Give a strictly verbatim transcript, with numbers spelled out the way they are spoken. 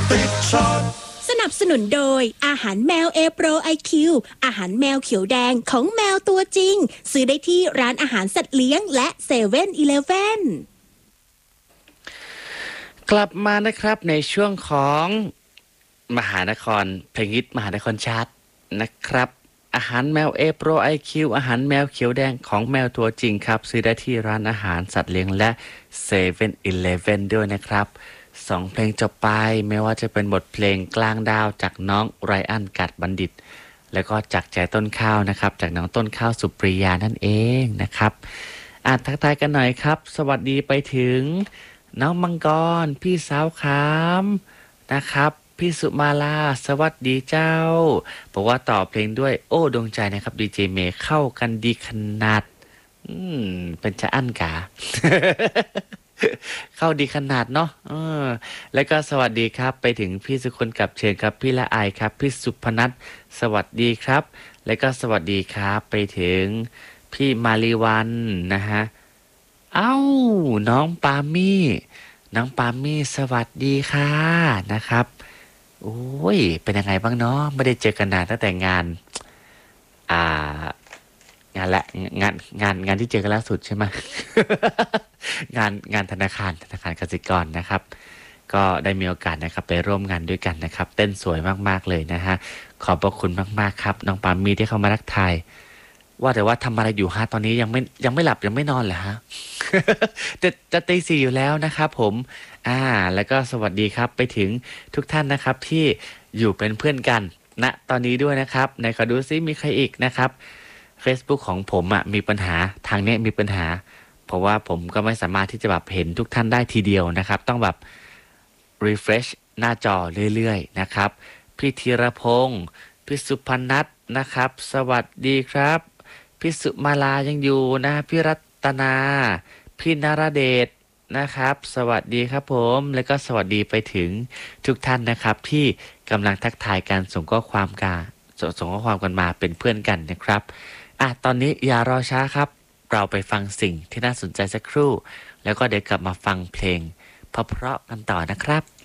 Big Shot สนับสนุนโดยอาหารแมว A Pro ไอ คิว อาหารแมวเขียวแดงของแมวตัวจริงซื้อได้ที่ร้านอาหารสัตว์เลี้ยงและเซเว่นอีเลฟเว่นกลับมานะครับในช่วงของมหานครเพลงฮิตมหานครชาร์ตนะครับอาหารแมว A Pro ไอ คิว อาหารแมวเขียวแดงของแมวตัวจริงครับซื้อได้ที่ร้านอาหารสัตว์เลี้ยงและเซเว่นอีเลฟเว่นด้วยนะครับสองเพลงจบไปไม่ว่าจะเป็นบทเพลงกลางดาวจากน้องไรอันกัดบัณฑิตแล้วก็จากใจต้นข้าวนะครับจากน้องต้นข้าวสุปริยานั่นเองนะครับอ่านทักทายกันหน่อยครับสวัสดีไปถึงน้องมังกรพี่สาวขามนะครับพี่สุมาลาสวัสดีเจ้าบอกว่าต่อเพลงด้วยโอ้ดวงใจนะครับดีเจเมย์เข้ากันดีขนาดอืมเป็นจะอั้นกา เข้าดีขนาดเนาะเออแล้วก็สวัสดีครับไปถึงพี่สุคนกับเชิญครับพี่ละอายครับพี่สุพนัทสวัสดีครับแล้วก็สวัสดีครับไปถึงพี่มาลีวันนะฮะเอ้าน้องปามี่น้องปามี่สวัสดีค่ะนะครับโอ้ยเป็นยังไงบ้างเนาะไม่ได้เจอกันนานตั้งแต่งานอ่างานละงานงานงานที่เจอกันล่าสุดใช่ไหม งานงานธนาคารธนาคารกสิกรนะครับก็ได้มีโอกาสนะครับไปร่วมงานด้วยกันนะครับเต้นสวยมากๆเลยนะฮะขอบพระคุณมากๆครับน้องปามีที่เข้ามาทักทายว่าแต่ว่าทำอะไรอยู่ฮะตอนนี้ยังไม่ยังไม่หลับยังไม่นอนเหรอฮะ จะจะตีสี่อยู่แล้วนะครับผมอ่าแล้วก็สวัสดีครับไปถึงทุกท่านนะครับที่อยู่เป็นเพื่อนกันณนะตอนนี้ด้วยนะครับในขอดูซิมีใครอีกนะครับ Facebook ของผมอ่ะมีปัญหาทางนี้มีปัญหาเพราะว่าผมก็ไม่สามารถที่จะแบบเห็นทุกท่านได้ทีเดียวนะครับต้องแบบ refresh หน้าจอเรื่อยๆนะครับพี่ธีรพงศ์พี่สุพนัทนะครับสวัสดีครับพี่สุมาลายังอยู่นะพี่รัตนาพี่นราเดชนะครับสวัสดีครับผมแล้วก็สวัสดีไปถึงทุกท่านนะครับที่กำลังทักทายกันส่งข้อความกันส่งข้อความกันมาเป็นเพื่อนกันนะครับอ่ะตอนนี้อย่ารอช้าครับเราไปฟังสิ่งที่น่าสนใจสักครู่แล้วก็เดี๋ยวกลับมาฟังเพลงเพราะๆกันต่อนะครับ